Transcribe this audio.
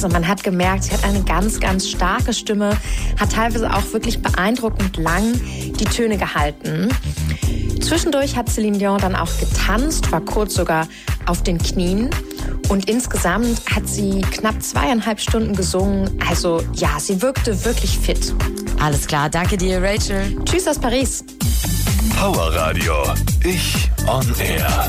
Also man hat gemerkt, sie hat eine ganz, ganz starke Stimme, hat teilweise auch wirklich beeindruckend lang die Töne gehalten. Zwischendurch hat Celine Dion dann auch getanzt, war kurz sogar auf den Knien. Und insgesamt hat sie knapp 2,5 Stunden gesungen. Also ja, sie wirkte wirklich fit. Alles klar, danke dir, Rachel. Tschüss aus Paris. Power Radio. Ich on Air.